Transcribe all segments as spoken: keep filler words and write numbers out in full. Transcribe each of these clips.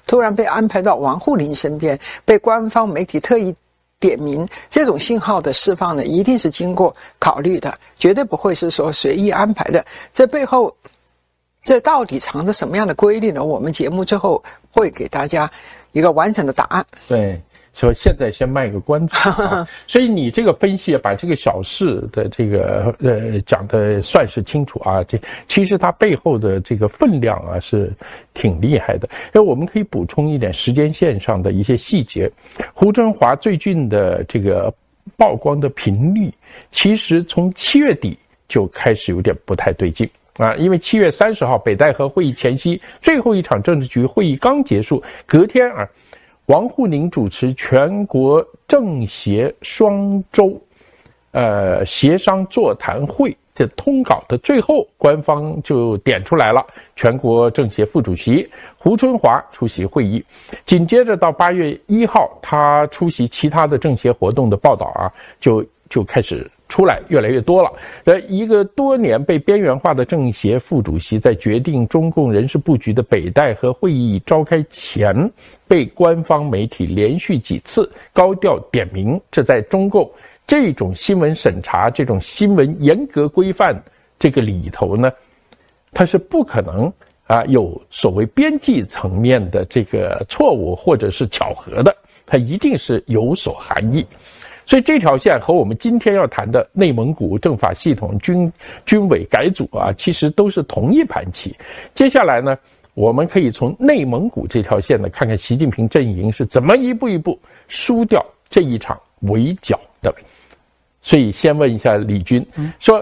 突然被安排到王沪宁身边，被官方媒体特意点名，这种信号的释放呢，一定是经过考虑的，绝对不会是说随意安排的。这背后，这到底藏着什么样的规律呢？我们节目最后会给大家一个完整的答案。 对。所以现在先卖个关子啊，所以你这个分析把这个小事的这个呃讲的算是清楚啊，这其实它背后的这个分量啊是挺厉害的。那我们可以补充一点时间线上的一些细节。胡春华最近的这个曝光的频率，其实从七月底就开始有点不太对劲啊，因为七月三十号北戴河会议前夕，最后一场政治局会议刚结束，隔天啊。王沪宁主持全国政协双周，呃，协商座谈会这通稿的最后，官方就点出来了，全国政协副主席胡春华出席会议。紧接着到八月一号，他出席其他的政协活动的报道啊，就就开始出来越来越多了。呃，一个多年被边缘化的政协副主席，在决定中共人事布局的北戴河会议召开前，被官方媒体连续几次高调点名，这在中共这种新闻审查、这种新闻严格规范这个里头呢，它是不可能啊有所谓边际层面的这个错误或者是巧合的，它一定是有所含义。所以这条线和我们今天要谈的内蒙古政法系统军军委改组啊，其实都是同一盘棋。接下来呢，我们可以从内蒙古这条线呢，看看习近平阵营是怎么一步一步输掉这一场围剿的。所以先问一下李军，说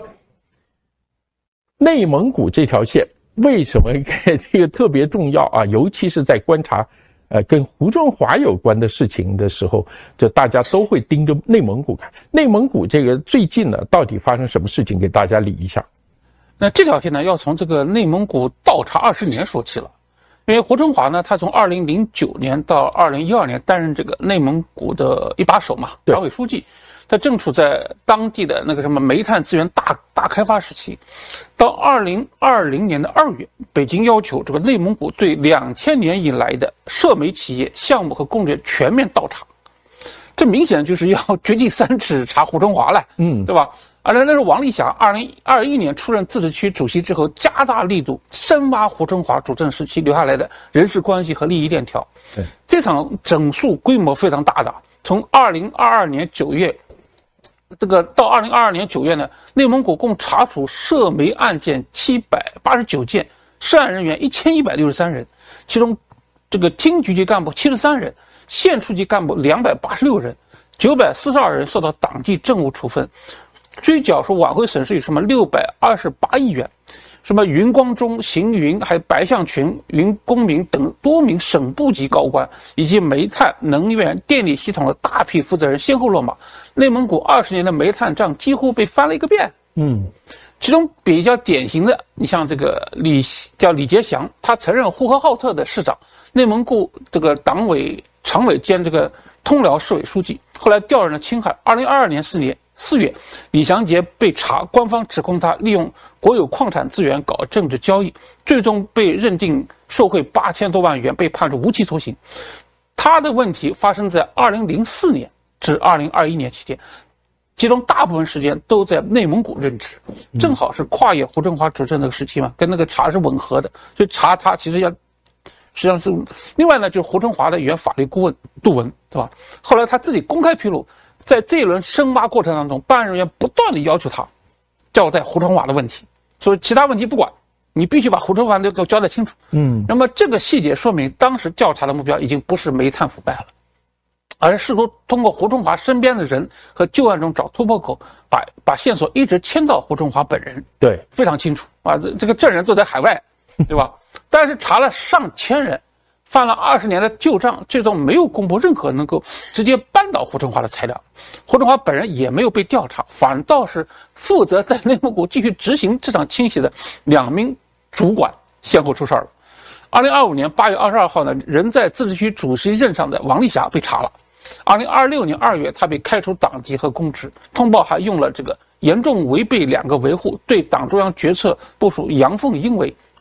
内蒙古这条线为什么这个特别重要啊？尤其是在观察呃，跟胡春华有关的事情的时候，就大家都会盯着内蒙古看。内蒙古这个最近呢，到底发生什么事情？给大家理一下。 那这条线呢，要从这个内蒙古倒查二十年说起了。因为胡春华呢，他从二零零九年到二零一二年担任这个内蒙古的一把手嘛，党委书记。他正处在当地的那个什么煤炭资源大大开发时期。到二零二零年的二月，北京要求这个内蒙古对两千年以来的涉煤企业项目和工业全面倒查，这明显就是要掘地三尺查胡春华了，嗯，对吧？而且那是王立霞二零二一年出任自治区主席之后，加大力度深挖胡春华主政时期留下来的人事关系和利益链条。对，这场整肃规模非常大的，从二零二二年九月。这个到二零二二年九月呢，内蒙古共查处涉煤案件七百八十九件，涉案人员一千一百六十三人，其中这个厅局级干部七十三人，县处级干部两百八十六人，九百四十二人受到党纪政务处分，追缴说挽回损失有什么六百二十八亿元。什么云光中、邢云、还有白向群、云公明等多名省部级高官，以及煤炭、能源、电力系统的大批负责人先后落马。内蒙古二十年的煤炭账几乎被翻了一个遍。嗯，其中比较典型的，你像这个李叫李杰祥，他曾任呼和浩特的市长，内蒙古这个党委常委兼这个通辽市委书记，后来调任了青海。二零二二年四年四月，李祥杰被查，官方指控他利用国有矿产资源搞政治交易，最终被认定受贿八千多万元，被判处无期徒刑。他的问题发生在二零零四年至二零二一年期间，其中大部分时间都在内蒙古任职，正好是跨越胡春华主政那个时期嘛，跟那个查是吻合的，所以查他其实要。实际上是另外呢，就是胡春华的原法律顾问杜文，对吧？后来他自己公开披露，在这一轮深挖过程当中，办案人员不断的要求他交代胡春华的问题，所以其他问题不管，你必须把胡春华都给我交代清楚。嗯，那么这个细节说明，当时调查的目标已经不是煤炭腐败了，而是试图通过胡春华身边的人和旧案中找突破口，把把线索一直牵到胡春华本人。对，非常清楚啊，这这个证人都在海外，对吧？但是查了上千人，翻了二十年的旧账，最终没有公布任何能够直接扳倒胡春华的材料。胡春华本人也没有被调查，反倒是负责在内蒙古继续执行这场清洗的两名主管先后出事了。二零二五年八月二十二号呢，仍在自治区主席任上的王立霞被查了。二零二六年二月，他被开除党籍和公职，通报还用了这个严重违背两个维护，对党中央决策部署阳奉阴违。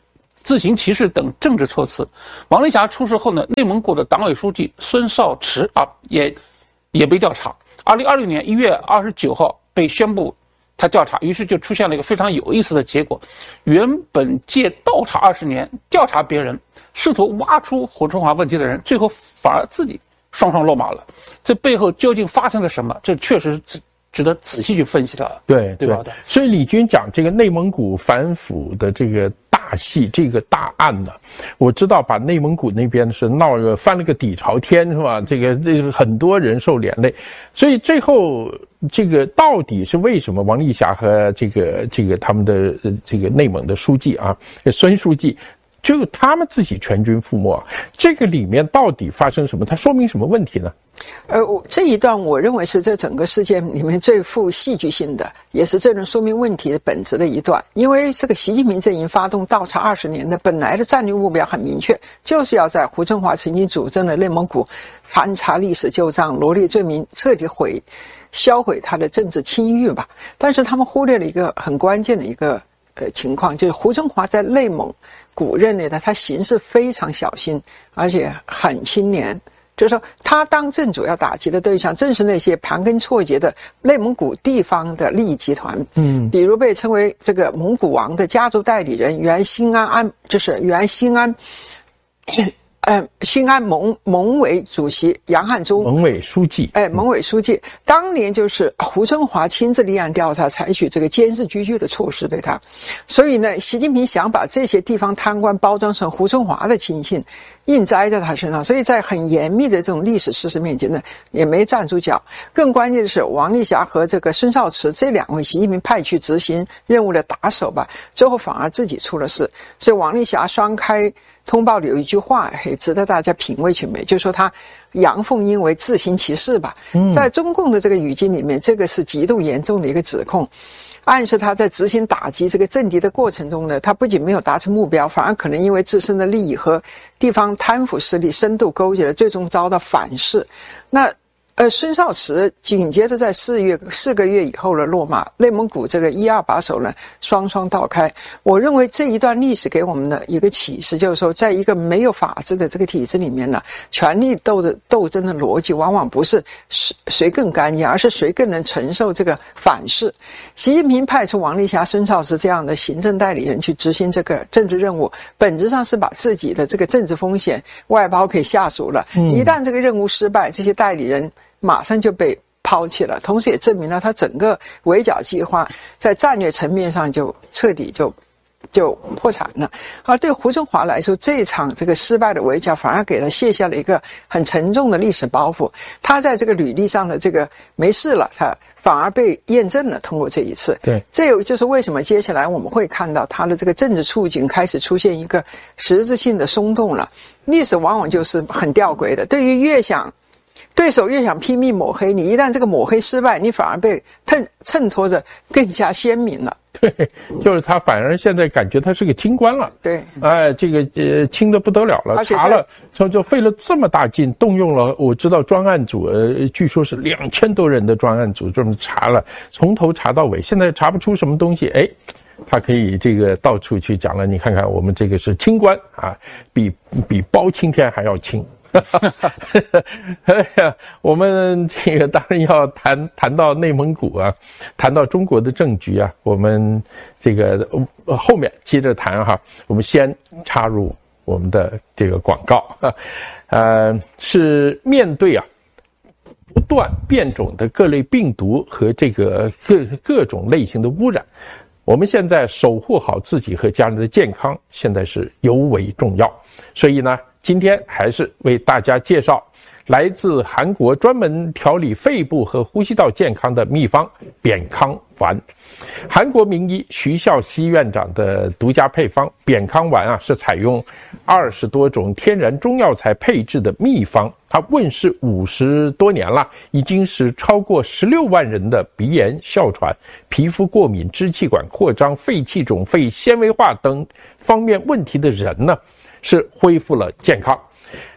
自行其事等政治措辞。王丽霞出事后呢，内蒙古的党委书记孙少池啊也也被调查。二零二六年一月二十九号被宣布他调查，于是就出现了一个非常有意思的结果：原本借倒查二十年调查别人，试图挖出胡春华问题的人，最后反而自己双双落马了。这背后究竟发生了什么？这确实值值得仔细去分析的。 对对吧？ 所以李军讲这个内蒙古反腐的这个大戏，这个大案呢，我知道把内蒙古那边是闹个翻了个底朝天，是吧？这个这个很多人受连累，所以最后这个到底是为什么王丽霞和这个这个他们的这个内蒙的书记啊，孙书记，就他们自己全军覆没，这个里面到底发生什么？它说明什么问题呢？ 呃，这一段我认为是这整个事件里面最富戏剧性的，也是最能说明问题的本质的一段。因为这个习近平阵营发动倒查二十年的本来的战略目标很明确，就是要在胡春华曾经主政的内蒙古翻查历史旧账，罗列罪名，彻底毁销毁他的政治清誉吧。但是他们忽略了一个很关键的一个呃情况，就是胡春华在内蒙古任内的他行事非常小心，而且很清廉。就是说，他当政主要打击的对象正是那些盘根错节的内蒙古地方的利益集团，嗯，比如被称为这个蒙古王的家族代理人原兴安安，就是原兴安，呃，兴安盟盟委主席杨汉忠， 盟委书记， 哎，盟委书记，当年就是胡春华亲自立案调查，采取这个监视居居的措施对他，所以呢，习近平想把这些地方贪官包装成胡春华的亲信，硬栽在他身上，所以在很严密的这种历史事实面前呢，也没站住脚。更关键的是，王丽霞和这个孙少池这两位习近平派去执行任务的打手吧，最后反而自己出了事。所以王丽霞双开通报里有一句话，也值得大家品味品味，就是说他阳奉阴违，自行其事吧。嗯，在中共的这个语境里面，这个是极度严重的一个指控。暗示他在执行打击这个政敌的过程中呢，他不仅没有达成目标，反而可能因为自身的利益和地方贪腐势力深度勾结了，最终遭到反噬。那呃，孙少池紧接着在四月四个月以后的落马，内蒙古这个一二把手呢双双倒开。我认为这一段历史给我们的一个启示，就是说，在一个没有法治的这个体制里面呢，权力斗的斗争的逻辑往往不是谁更干净，而是谁更能承受这个反噬。习近平派出王丽霞、孙少池这样的行政代理人去执行这个政治任务，本质上是把自己的这个政治风险外包给下属了。嗯、一旦这个任务失败，这些代理人马上就被抛弃了，同时也证明了他整个围剿计划在战略层面上就彻底就就破产了。而对胡春华来说，这场这个失败的围剿反而给他卸下了一个很沉重的历史包袱。他在这个履历上的这个没事了，他反而被验证了。通过这一次， 对， 这有就是为什么接下来我们会看到他的这个政治处境开始出现一个实质性的松动了。历史往往就是很吊诡的，对于越想对手越想拼命抹黑你，一旦这个抹黑失败，你反而被衬衬托着更加鲜明了。 对，就是他反而现在感觉他是个清官了。 对， 哎，这个呃清的不得了了，查了，就就费了这么大劲，动用了我知道专案组，呃，据说是两千多人的专案组这么查了，从头查到尾，现在查不出什么东西，哎。他可以这个到处去讲了，你看看我们这个是清官啊，比比包青天还要清。哎呀，我们这个当然要谈谈到内蒙古啊，谈到中国的政局啊，我们这个后面接着谈哈。我们先插入我们的这个广告，呃，是面对啊不断变种的各类病毒和这个各各种类型的污染。我们现在守护好自己和家人的健康，现在是尤为重要。所以呢，今天还是为大家介绍来自韩国专门调理肺部和呼吸道健康的秘方扁康丸。韩国名医徐孝熙院长的独家配方扁康丸啊，是采用二十多种天然中药材配制的秘方，它问世五十多年了，已经使超过十六万人的鼻炎、哮喘、皮肤过敏、支气管扩张、肺气肿、肺纤维化等方面问题的人呢，是恢复了健康。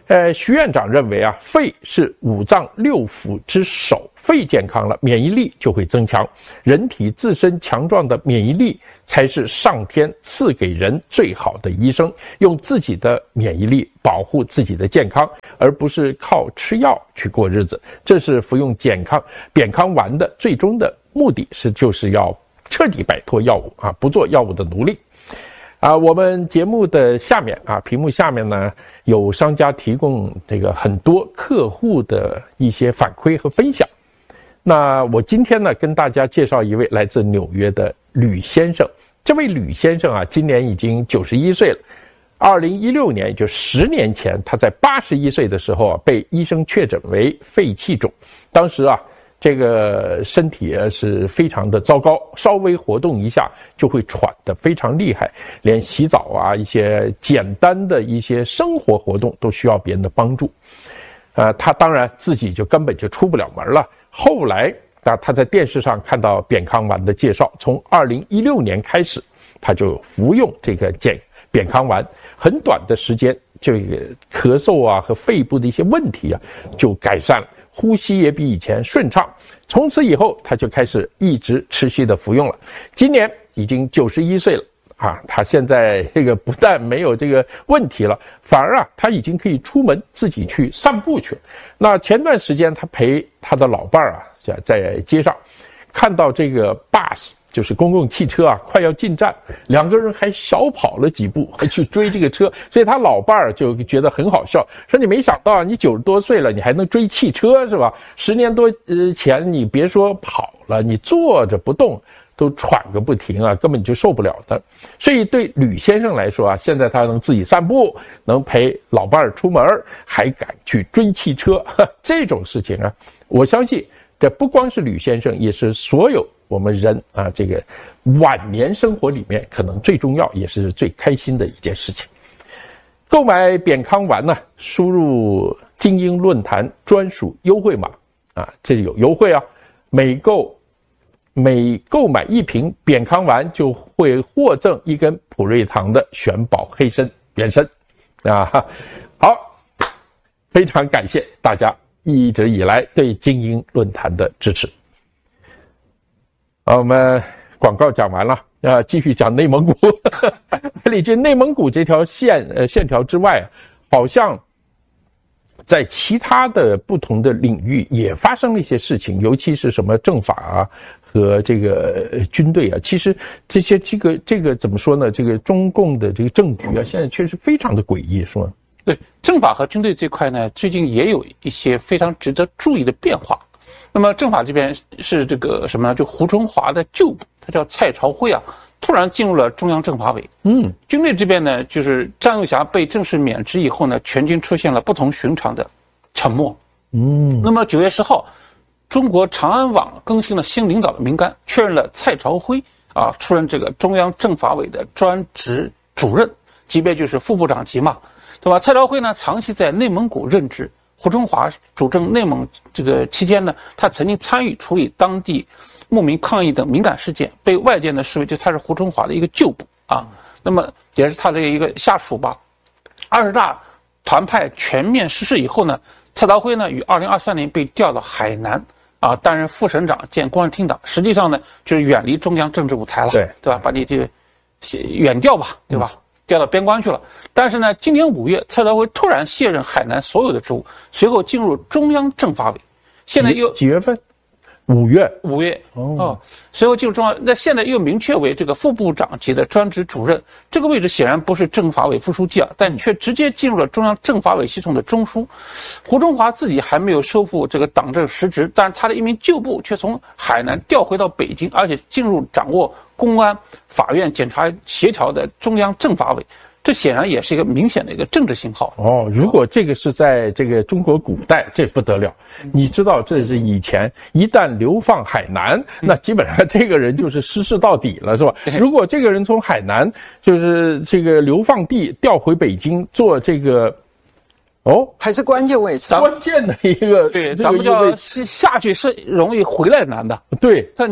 呃，徐院长认为啊，肺是五脏六腑之首，肺健康了，免疫力就会增强。人体自身强壮的免疫力才是上天赐给人最好的医生，用自己的免疫力保护自己的健康，而不是靠吃药去过日子。这是服用健康扁康丸的最终的目的，是就是要彻底摆脱药物啊，不做药物的奴隶。啊，我们节目的下面啊，屏幕下面呢，有商家提供这个很多客户的一些反馈和分享。那我今天呢，跟大家介绍一位来自纽约的吕先生。这位吕先生啊，今年已经九十一岁了。二零一六年，也就十年前，他在八十一岁的时候啊，被医生确诊为肺气肿。当时啊，这个身体是非常的糟糕，稍微活动一下就会喘得非常厉害，连洗澡啊，一些简单的一些生活活动都需要别人的帮助。呃，他当然自己就根本就出不了门了。后来啊，他在电视上看到扁康丸的介绍，从二零一六年开始，他就服用这个健扁康丸，很短的时间，这个咳嗽啊和肺部的一些问题啊就改善了。呼吸也比以前顺畅，从此以后他就开始一直持续的服用了。今年已经九十一岁了啊，他现在这个不但没有这个问题了，反而啊他已经可以出门自己去散步去了。那前段时间他陪他的老伴儿啊在街上看到这个 bus， 就是公共汽车啊快要进站，两个人还小跑了几步，还去追这个车，所以他老伴儿就觉得很好笑，说你没想到啊，你九十多岁了，你还能追汽车是吧？十年多呃前你别说跑了，你坐着不动都喘个不停啊，根本就受不了的。所以对吕先生来说啊，现在他能自己散步，能陪老伴儿出门，还敢去追汽车，这种事情啊，我相信这不光是吕先生，也是所有我们人啊，这个晚年生活里面可能最重要也是最开心的一件事情。购买扁康丸呢，输入精英论坛专属优惠码啊，这里有优惠啊，每购每购买一瓶扁康丸就会获赠一根普瑞堂的玄宝黑参原参啊。好，非常感谢大家一直以来对精英论坛的支持。好，我们广告讲完了啊，继续讲内蒙古。李军，内蒙古这条线呃线条之外，好像在其他的不同的领域也发生了一些事情，尤其是什么政法啊和这个军队啊，其实这些这个这个怎么说呢？这个中共的这个政局啊，现在确实非常的诡异，是吗？ 对，政法和军队这块呢，最近也有一些非常值得注意的变化。那么政法这边是这个什么呢？就胡春华的旧部，他叫蔡朝辉啊，突然进入了中央政法委。嗯，军队这边呢，就是张又侠被正式免职以后呢，全军出现了不同寻常的沉默。嗯，那么九月十号，中国长安网更新了新领导的名单，确认了蔡朝辉啊出任这个中央政法委的专职主任，级别就是副部长级嘛，对吧？蔡朝辉呢，长期在内蒙古任职。胡春华主政内蒙这个期间呢，他曾经参与处理当地牧民抗议等敏感事件，被外界呢视为就他是胡春华的一个旧部啊，那么也是他的一个下属吧。二十大团派全面实施以后呢，蔡朝辉呢于二零二三年被调到海南啊，担任副省长兼公安厅长，实际上呢就是远离中央政治舞台了，对对吧？把你这个远调吧，对吧？嗯，调到边关去了。但是呢，今年五月，蔡朝辉突然卸任海南所有的职务，随后进入中央政法委。现在又几, 几月份？五月。 五月哦，哦，随后进入中央。那现在又明确为这个副部长级的专职主任，这个位置显然不是政法委副书记啊，但却直接进入了中央政法委系统的中枢。胡春华自己还没有收复这个党政实职，但是他的一名旧部却从海南调回到北京，而且进入掌握公安、法院、检察协调的中央政法委，这显然也是一个明显的一个政治信号。 哦，如果这个是在这个中国古代，这不得了。你知道，这是以前一旦流放海南，那基本上这个人就是失势到底了，是吧？如果这个人从海南就是这个流放地调回北京做这个。哦， 还是关键位置， 关键的一个， 对，咱们叫下去是容易回来难的。 对， 但你要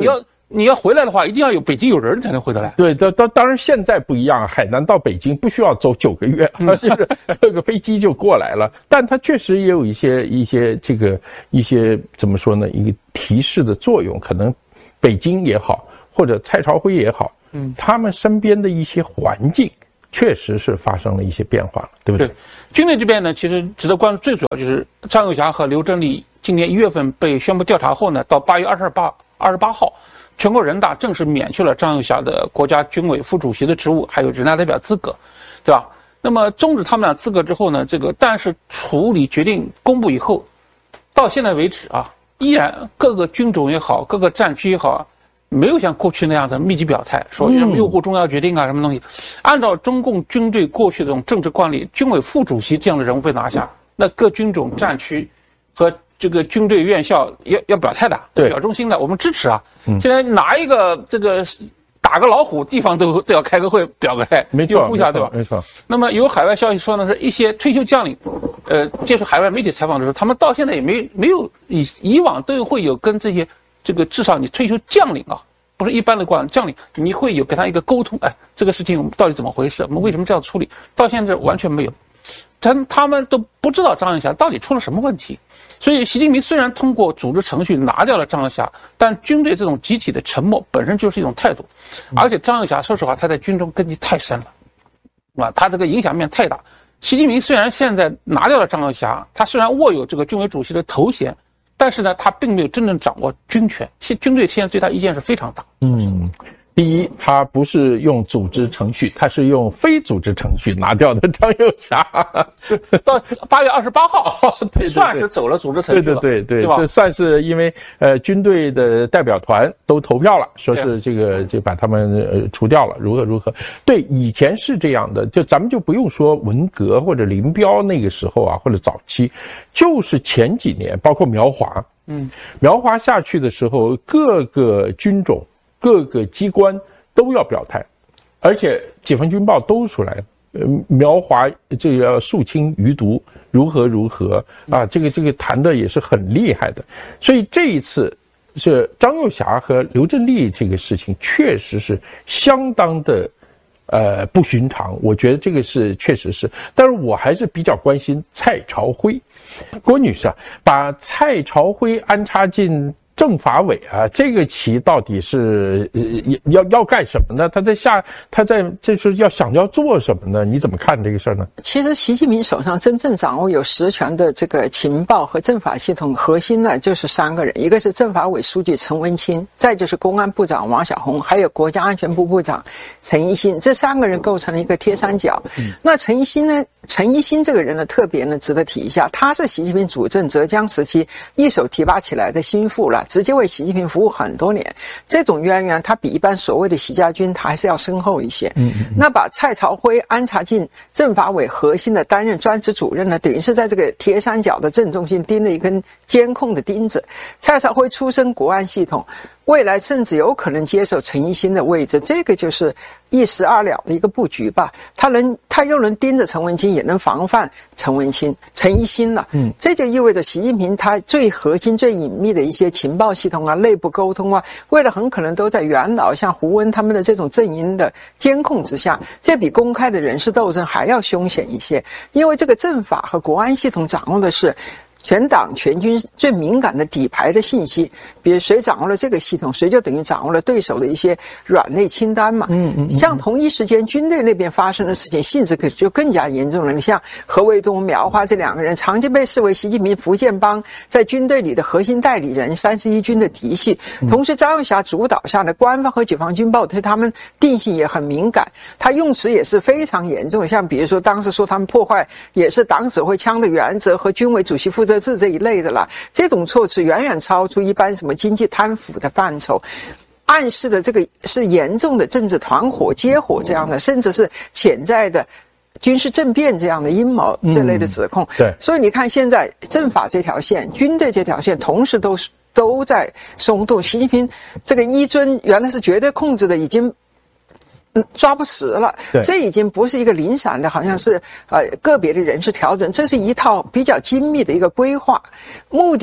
你要回来的话，一定要有北京有人才能回得来。 对，当当当然现在不一样，海南到北京不需要走九个月，嗯、就是这个飞机就过来了。但它确实也有一些一些这个一些怎么说呢？一个提示的作用，可能北京也好，或者蔡朝辉也好，嗯，他们身边的一些环境确实是发生了一些变化了，对不对？ 对，军队这边呢，其实值得关注，最主要就是张又侠和刘振立今年一月份被宣布调查后呢，到八月二十八二十八号，全国人大正式免去了张又侠的国家军委副主席的职务，还有人大代表资格，对吧？那么终止他们俩资格之后呢，这个但是处理决定公布以后，到现在为止啊，依然各个军种也好，各个战区也好，没有像过去那样的密集表态，说什么拥护中央决定啊，什么东西。按照中共军队过去的这种政治惯例，军委副主席这样的人物被拿下，那各军种战区和这个军队院校要要表态的， 对， 表忠心的，我们支持啊。嗯、现在拿一个这个打个老虎，地方都都要开个会表个态， 没错， 一下对吧？ 没错。 那么有海外消息说呢，是一些退休将领，呃，接受海外媒体采访的时候，他们到现在也没没有以以往都会有跟这些这个至少你退休将领啊，不是一般的官将领，你会有跟他一个沟通，哎，这个事情我们到底怎么回事？我们为什么这样处理？到现在完全没有，他他们都不知道张又侠到底出了什么问题。所以习近平虽然通过组织程序拿掉了张又侠，但军队这种集体的沉默本身就是一种态度，而且张又侠说实话他在军中根基太深了，啊，他这个影响面太大。习近平虽然现在拿掉了张又侠，他虽然握有这个军委主席的头衔，但是呢，他并没有真正掌握军权，现军队现在对他意见是非常大。 嗯。第一，他不是用组织程序，他是用非组织程序拿掉的张又侠。 到八月二十八号， 对对对， 算是走了组织程序了， 对对对， 对吧？ 这算是因为呃军队的代表团都投票了，说是这个就把他们呃除掉了，如何如何。对，以前是这样的，就咱们就不用说文革或者林彪那个时候啊，或者早期，就是前几年，包括苗华，嗯，苗华下去的时候，各个军种。各个机关都要表态，而且解放军报都出来了。呃，苗华这个要肃清余毒，如何如何啊？这个这个谈的也是很厉害的。所以这一次是张又侠和刘振立这个事情，确实是相当的呃不寻常。我觉得这个是确实是，但是我还是比较关心蔡朝辉。郭女士啊，把蔡朝辉安插进政法委啊，这个棋到底是呃要要干什么呢？他在下，他在这是要想要做什么呢？你怎么看这个事儿呢？ 其实习近平手上真正掌握有实权的这个情报和政法系统核心呢，就是三个人，一个是政法委书记陈文清，再就是公安部长王晓红，还有国家安全部部长陈一新，这三个人构成了一个铁三角。嗯、那陈一新呢？陈一新这个人呢，特别呢值得提一下，他是习近平主政浙江时期一手提拔起来的心腹了。直接为习近平服务很多年，这种渊源他比一般所谓的习家军他还是要深厚一些。嗯嗯嗯，那把蔡朝辉安插进政法委核心的担任专职主任呢，等于是在这个铁三角的正中心钉了一根监控的钉子。蔡朝辉出身国安系统，未来甚至有可能接手陈一新的位置，这个就是一石二鸟的一个布局吧。他能，他又能盯着陈文清，也能防范陈文清、陈一新了。嗯，这就意味着习近平他最核心、最隐秘的一些情报系统啊、内部沟通啊，未来很可能都在元老像胡温他们的这种阵营的监控之下，这比公开的人事斗争还要凶险一些。因为这个政法和国安系统掌握的是全党全军最敏感的底牌的信息，比如谁掌握了这个系统，谁就等于掌握了对手的一些软肋清单嘛。嗯嗯。像同一时间军队那边发生的事情，性质可就更加严重了。你像何卫东、苗华这两个人，长期被视为习近平福建帮在军队里的核心代理人，三十一军的嫡系。同时，张又侠主导下的官方和解放军报对他们定性也很敏感，他用词也是非常严重。像比如说，当时说他们破坏也是党指挥枪的原则和军委主席负责制这一类的了，这种措辞远远超出一般什么经济贪腐的范畴，暗示的这个是严重的政治团伙结伙这样的，甚至是潜在的军事政变这样的阴谋这类的指控。嗯、 对， 所以你看现在政法这条线、军队这条线同时都是都在松动。习近平这个一尊原来是绝对控制的，已经抓不实了，这已经不是一个零散的，好像是呃个别的人事调整，这是一套比较精密的一个规划，目的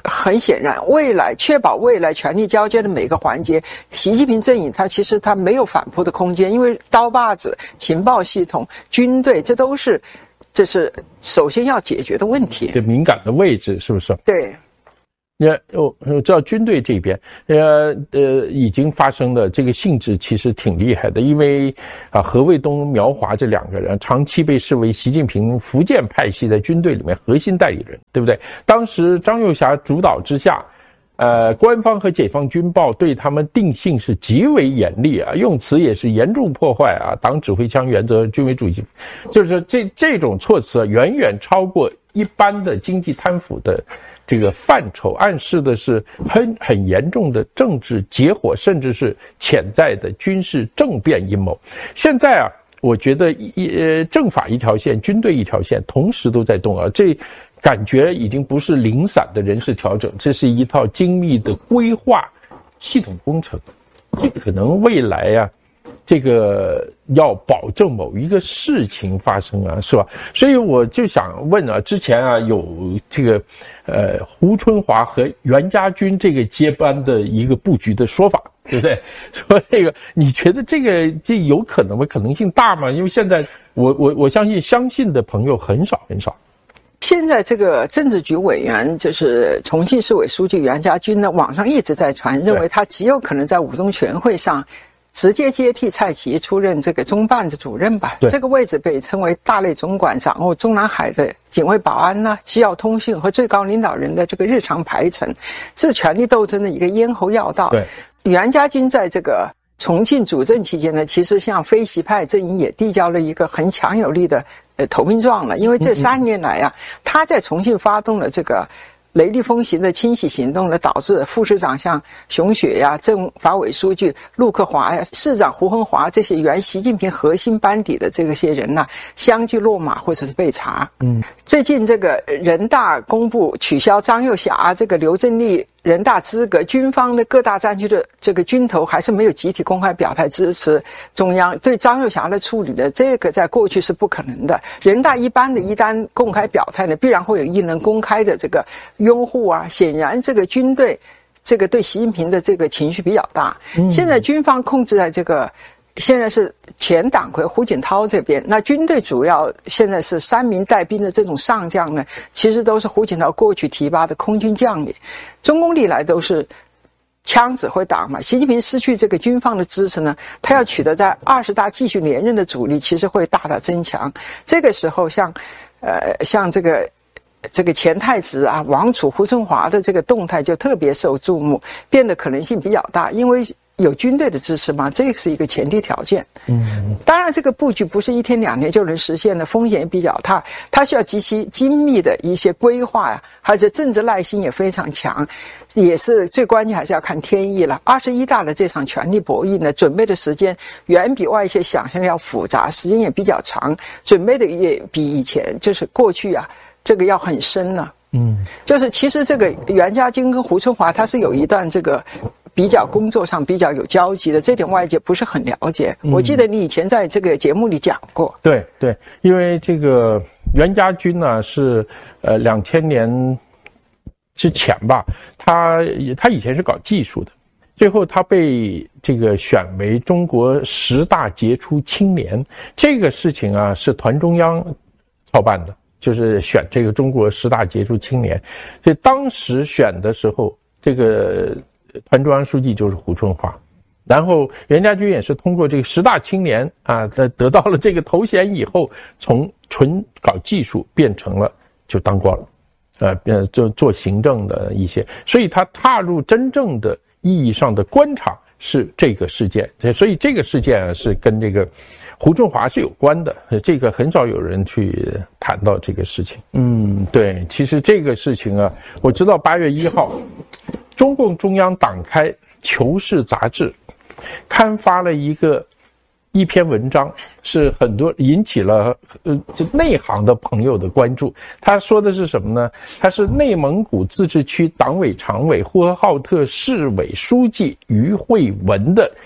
很显然，未来确保未来权力交接的每个环节，习近平阵营他其实他没有反扑的空间，因为刀把子、情报系统、军队，这都是这是首先要解决的问题。 这敏感的位置是不是？ 对。 那我我知道军队这边，呃呃，已经发生的这个性质其实挺厉害的，因为啊，何卫东、苗华这两个人长期被视为习近平福建派系在军队里面核心代理人，对不对？当时张又侠主导之下，呃，官方和解放军报对他们定性是极为严厉啊，用词也是严重破坏啊党指挥枪原则、军委主席，就是说这这种措辞远远超过一般的经济贪腐的这个范畴，暗示的是很很严重的政治结伙，甚至是潜在的军事政变阴谋。现在啊，我觉得一呃政法一条线，军队一条线，同时都在动啊，这感觉已经不是零散的人事调整，这是一套精密的规划系统工程。这可能未来呀、啊，这个要保证某一个事情发生啊，是吧？所以我就想问啊，之前啊有这个呃胡春华和袁家军这个接班的一个布局的说法，对不对？说这个你觉得这个这有可能吗？可能性大吗？因为现在我我我相信相信的朋友很少很少。 现在这个政治局委员就是重庆市委书记袁家军呢，网上一直在传，认为他极有可能在五中全会上直接接替蔡奇出任这个中办的主任吧。这个位置被称为大内总管，掌握中南海的警卫保安呢、机要通讯和最高领导人的这个日常排程，是权力斗争的一个咽喉要道。 对， 袁家军在这个重庆主政期间呢，其实向非习派阵营也递交了一个很强有力的呃投名状了，因为这三年来啊，他在重庆发动了这个雷厉风行的清洗行动呢，导致副市长像熊雪呀、政法委书记陆克华呀、市长胡恒华这些原习近平核心班底的这些人呢，相继落马或者是被查。嗯，最近这个人大公布取消张又侠、这个刘振立人大资格，军方的各大战区的这个军头还是没有集体公开表态支持中央对张又侠的处理的，这个在过去是不可能的。人大一般的一旦公开表态呢，必然会有一人公开的这个拥护啊。显然这个军队这个对习近平的这个情绪比较大。现在军方控制在这个现在是前党魁胡锦涛这边，那军队主要现在是三名带兵的这种上将呢，其实都是胡锦涛过去提拔的空军将领。中共历来都是枪指挥党嘛，习近平失去这个军方的支持呢，他要取得在二十大继续连任的阻力，其实会大大增强。这个时候像呃像这个这个前太子啊王储胡春华的这个动态就特别受注目，变得可能性比较大，因为有军队的支持嘛，这是一个前提条件。嗯，当然这个布局不是一天两天就能实现的，风险也比较大，它需要极其精密的一些规划呀，而且政治耐心也非常强，也是最关键还是要看天意了。二十一大的这场权力博弈呢，准备的时间远比外界想象的要复杂，时间也比较长，准备的也比以前就是过去啊这个要很深了。嗯，就是其实这个袁家军跟胡春华他是有一段这个比较工作上比较有交集的，这点外界不是很了解。嗯、我记得你以前在这个节目里讲过。 对对，因为这个袁家军呢是呃两千年之前吧，他他以前是搞技术的，最后他被这个选为中国十大杰出青年，这个事情啊是团中央操办的。就是选这个中国十大杰出青年，所以当时选的时候，这个团中央书记就是胡春华，然后袁家军也是通过这个十大青年啊，得到了这个头衔以后，从纯搞技术变成了就当官了，呃，变做做行政的一些，所以他踏入真正的意义上的官场是这个事件，所以这个事件啊是跟这个胡春华是有关的，这个很少有人去谈到这个事情。嗯，对，其实这个事情啊，我知道八月一号，中共中央党刊《求是》杂志刊发了一个一篇文章，是很多引起了呃这内行的朋友的关注。他说的是什么呢？他是内蒙古自治区党委常委呼和浩特市委书记于慧文的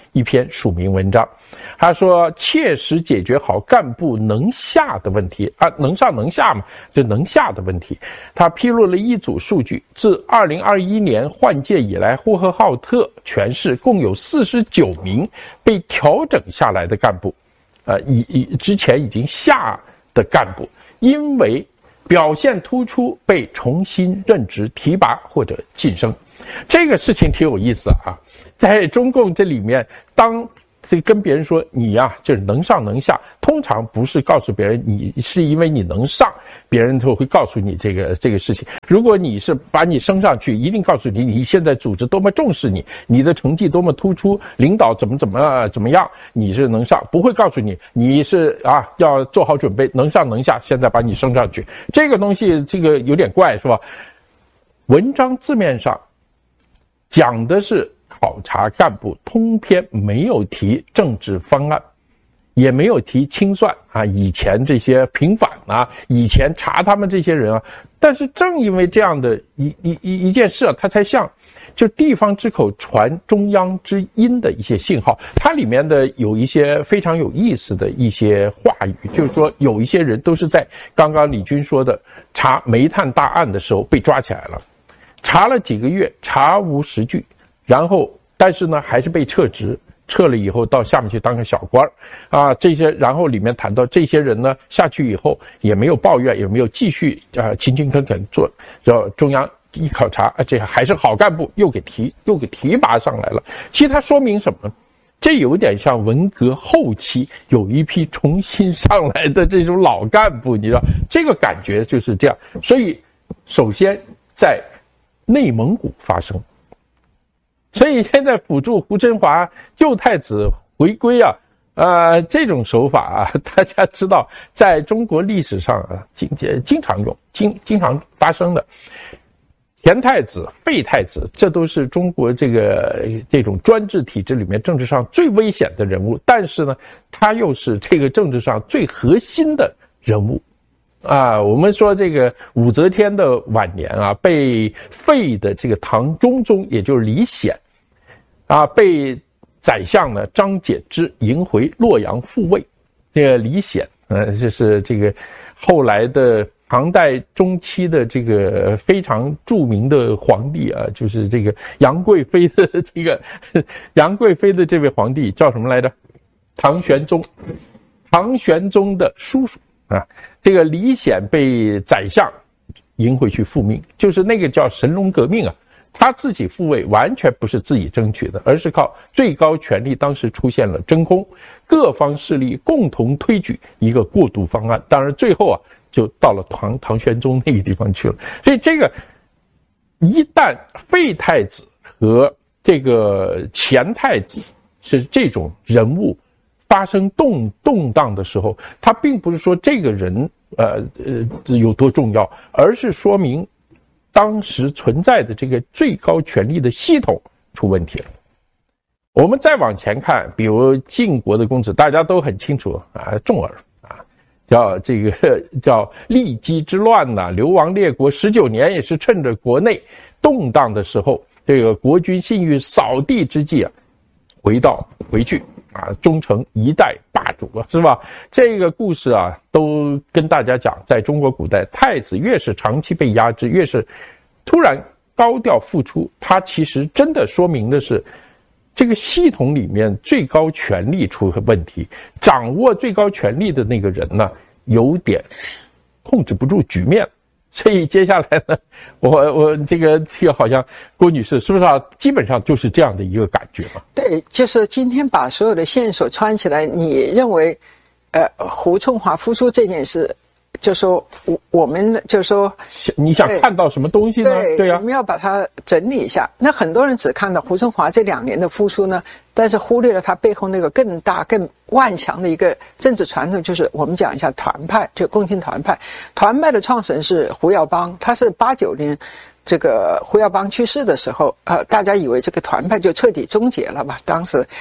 一篇署名文章。他说切实解决好干部能下的问题啊，能上能下嘛，就能下的问题。他披露了一组数据，自二零二一年换届以来，呼和浩特全市共有四十九名被调整下来的干部，呃，以以之前已经下的干部，因为表现突出被重新任职提拔或者晋升。这个事情挺有意思啊，在中共这里面，当这跟别人说你呀、啊、就是能上能下，通常不是告诉别人你是因为你能上，别人就会告诉你这个这个事情。如果你是把你升上去，一定告诉你你现在组织多么重视你，你的成绩多么突出，领导怎么怎么怎么样，你是能上，不会告诉你你是啊要做好准备，能上能下，现在把你升上去。这个东西这个有点怪是吧？文章字面上讲的是考察干部，通篇没有提政治方案，也没有提清算啊，以前这些平反啊，以前查他们这些人啊，但是正因为这样的一一一一件事啊，它才像就地方之口传中央之音的一些信号。它里面的有一些非常有意思的一些话语，就是说有一些人都是在刚刚李军说的查煤炭大案的时候被抓起来了，查了几个月，查无实据。然后，但是呢，还是被撤职，撤了以后到下面去当个小官啊。这些，然后里面谈到这些人呢，下去以后也没有抱怨，也没有继续啊勤勤恳恳做，叫中央一考察，啊，这还是好干部，又给提又给提拔上来了。其实它说明什么？这有点像文革后期有一批重新上来的这种老干部，你知道，这个感觉就是这样。所以，首先在内蒙古发生。所以现在辅助胡春华旧太子回归啊，呃，这种手法啊，大家知道，在中国历史上啊，经经常用，经经常发生的。田太子、废太子，这都是中国这个这种专制体制里面政治上最危险的人物，但是呢，他又是这个政治上最核心的人物。啊，我们说这个武则天的晚年啊，被废的这个唐中宗，也就是李显，啊，被宰相呢张柬之迎回洛阳复位。这个李显，呃，就是这个后来的唐代中期的这个非常著名的皇帝啊，就是这个杨贵妃的这个杨贵妃的这位皇帝叫什么来着？唐玄宗，唐玄宗的叔叔。啊，这个李显被宰相迎回去复命，就是那个叫神龙革命啊。他自己复位完全不是自己争取的，而是靠最高权力当时出现了真空，各方势力共同推举一个过渡方案。当然最后啊，就到了唐唐玄宗那个地方去了。所以这个一旦废太子和这个前太子是这种人物发生动动荡的时候，他并不是说这个人呃呃有多重要，而是说明当时存在的这个最高权力的系统出问题了。我们再往前看，比如晋国的公子，大家都很清楚啊，重耳啊，叫这个叫骊姬之乱呐、啊，流亡列国十九年，也是趁着国内动荡的时候，这个国君信誉扫地之际啊，回到回去。啊，终成一代霸主了，是吧？这个故事啊，都跟大家讲，在中国古代，太子越是长期被压制，越是突然高调复出，他其实真的说明的是，这个系统里面最高权力出了问题，掌握最高权力的那个人呢，有点控制不住局面。所以接下来呢，我我这个这个好像郭女士是不是啊？基本上就是这样的一个感觉嘛。 对，就是今天把所有的线索串起来，你认为，呃，胡春华复出这件事，就说我我们就说你想看到什么东西呢？ 对对呀、啊， 我们要把它整理一下。那很多人只看到胡春华这两年的复出呢，但是忽略了他背后那个更大、更万强的一个政治传统，就是我们讲一下团派，就共青团派。团派的创始人是胡耀邦，他是八九年这个胡耀邦去世的时候，呃，大家以为这个团派就彻底终结了吧？当时。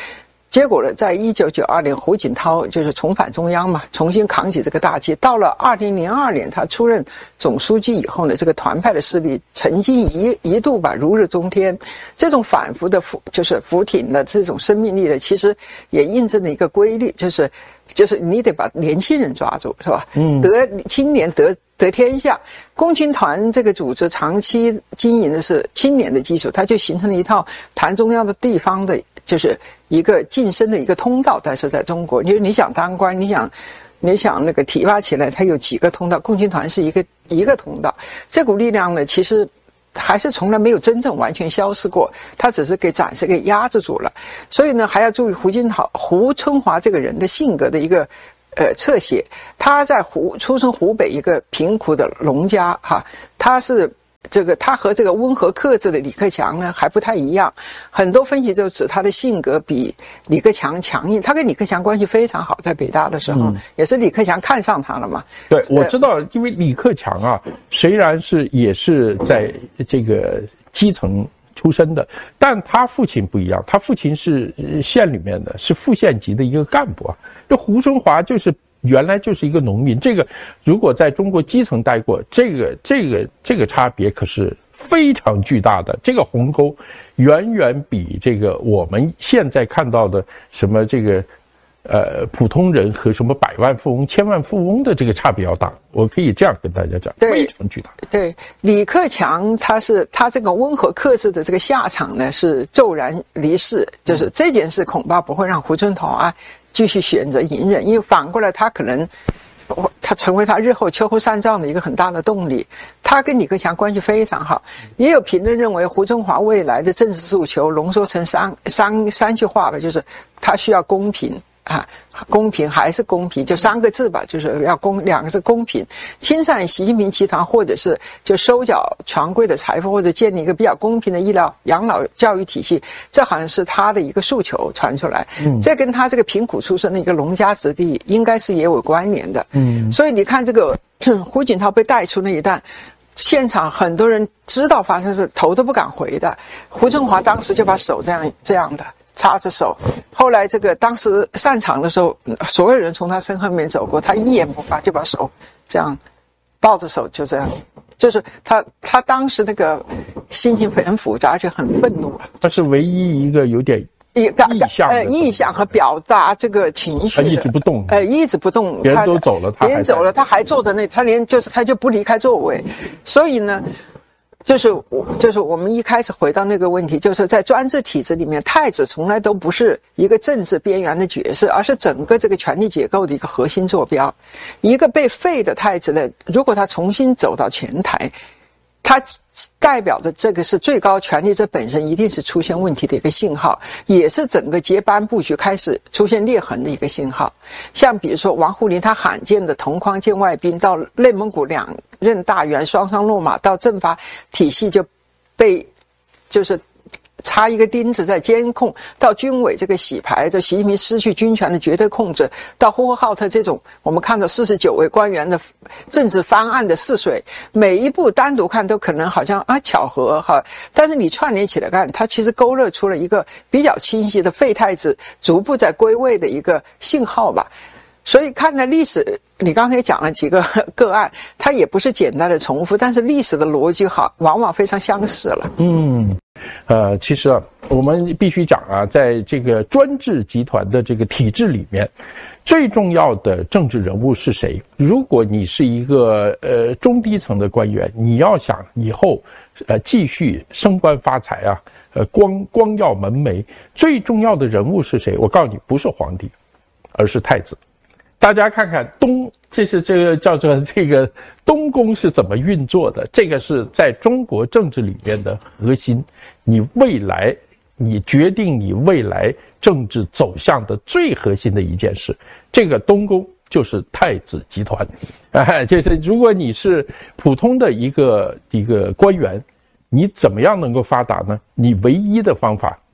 结果呢，在一九九二年，胡锦涛就是重返中央嘛，重新扛起这个大旗。到了二零零二年，他出任总书记以后呢，这个团派的势力曾经一一度吧如日中天。这种反复的浮就是浮挺的这种生命力呢，其实也印证了一个规律，就是就是你得把年轻人抓住，是吧？嗯，得青年得得天下。共青团这个组织长期经营的是青年的基础，它就形成了一套团中央的地方的。就是一个晋升的一个通道，但是在中国，你你想当官，你想，你想那个提拔起来，它有几个通道？共青团是一个一个通道，这股力量呢，其实还是从来没有真正完全消失过，它只是给暂时给压制住了。所以呢，还要注意胡锦涛、胡春华这个人的性格的一个呃侧写。他在湖出生湖北一个贫苦的农家哈，他是。这个他和这个温和克制的李克强呢还不太一样，很多分析就指他的性格比李克强强硬。他跟李克强关系非常好，在北大的时候、嗯、也是李克强看上他了嘛。 对，我知道，因为李克强啊，虽然是也是在这个基层出身的，但他父亲不一样，他父亲是县里面的，是副县级的一个干部啊。这胡春华就是。原来就是一个农民，这个如果在中国基层待过，这个这个这个差别可是非常巨大的，这个鸿沟远远比这个我们现在看到的什么这个呃普通人和什么百万富翁、千万富翁的这个差别要大。我可以这样跟大家讲，非常巨大。 对，李克强他是他这个温和克制的这个下场呢是骤然离世，就是这件事恐怕不会让胡春华啊。继续选择隐忍，因为反过来他可能他成为他日后秋后算账的一个很大的动力。他跟李克强关系非常好，也有评论认为胡春华未来的政治诉求浓缩成三三三句话吧，就是他需要公平啊，公平还是公平，就三个字吧，就是要公，两个字公平，清算习近平集团，或者是就收缴权贵的财富，或者建立一个比较公平的医疗、养老、教育体系，这好像是他的一个诉求传出来。嗯，这跟他这个贫苦出身的一个农家子弟应该是也有关联的。嗯，所以你看这个胡锦涛被带出那一弹。现场很多人知道发生事，头都不敢回的。胡春华当时就把手这样这样的。插着手，后来这个当时散场的时候，所有人从他身后面走过，他一言不发，就把手这样抱着手，就这样，就是他他当时那个心情很复杂，而且很愤怒啊。 他是唯一一个有点意向呃意向和表达这个情绪的， 他一直不动， 呃一直不动， 别人都走了，他别人走了，他还坐在那，他连就是他就不离开座位，所以呢。就是我，就是我们一开始回到那个问题，就是在专制体制里面，太子从来都不是一个政治边缘的角色，而是整个这个权力结构的一个核心坐标。一个被废的太子呢，如果他重新走到前台，它代表着这个是最高权力，这本身一定是出现问题的一个信号，也是整个接班布局开始出现裂痕的一个信号。像比如说王沪宁他罕见的同框建外兵，到内蒙古两任大员双双落马，到政法体系就被就是插一个钉子在监控，到军委这个洗牌，就习近平失去军权的绝对控制，到呼和浩特这种我们看到四十九位官员的政治方案的试水，每一步单独看都可能好像啊巧合哈，但是你串联起来看，它其实勾勒出了一个比较清晰的废太子逐步在归位的一个信号吧。所以看了历史，你刚才也讲了几个个案，它也不是简单的重复，但是历史的逻辑好，往往非常相似了。 嗯，呃，其实啊，我们必须讲啊，在这个专制集团的这个体制里面，最重要的政治人物是谁？如果你是一个呃中低层的官员，你要想以后呃继续升官发财啊，呃光光耀门楣，最重要的人物是谁？我告诉你，不是皇帝，而是太子。大家看看东，这是这个叫做这个东宫是怎么运作的？这个是在中国政治里面的核心，你未来，你决定你未来政治走向的最核心的一件事。这个东宫就是太子集团，哎，就是如果你是普通的一个一个官员，你怎么样能够发达呢？你唯一的方法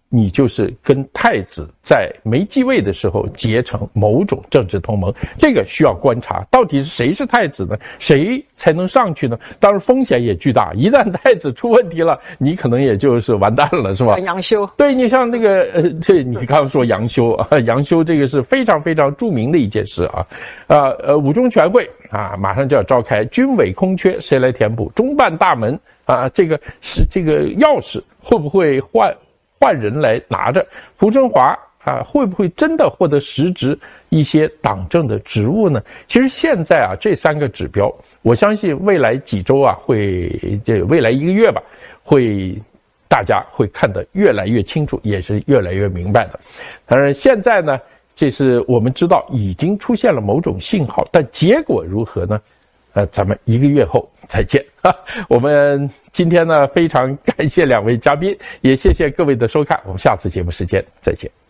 你就是跟太子在没继位的时候结成某种政治同盟，这个需要观察，到底是谁是太子呢？谁才能上去呢？当然风险也巨大，一旦太子出问题了，你可能也就是完蛋了，是吧？ 杨修， 对，你像那个呃，这你刚刚说杨修啊，杨修这个是非常非常著名的一件事啊，呃呃，五中全会啊，马上就要召开，军委空缺谁来填补？中办大门啊，这个是这个钥匙会不会换？换人来拿着，胡春华啊，会不会真的获得实质一些党政的职务呢？其实现在啊，这三个指标，我相信未来几周啊，会这未来一个月吧，会大家会看得越来越清楚，也是越来越明白的。当然，现在呢，这是我们知道已经出现了某种信号，但结果如何呢？呃，咱们一个月后再见啊！我们今天呢，非常感谢两位嘉宾，也谢谢各位的收看，我们下次节目时间再见。